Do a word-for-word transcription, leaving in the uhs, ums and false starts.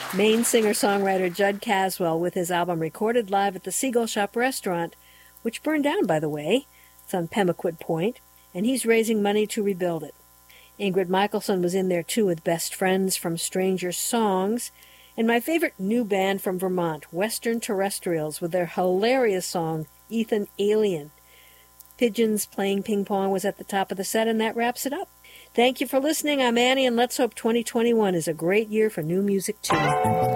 Maine singer-songwriter Judd Caswell with his album recorded live at the Seagull Shop restaurant, which burned down, by the way. It's on Pemaquid Point, and he's raising money to rebuild it. Ingrid Michaelson was in there, too, with best friends from Stranger Songs, and my favorite new band from Vermont, Western Terrestrials, with their hilarious song, Ethan Alien. Pigeons Playing Ping Pong was at the top of the set, and that wraps it up. Thank you for listening. I'm Annie, and let's hope twenty twenty-one is a great year for new music, too.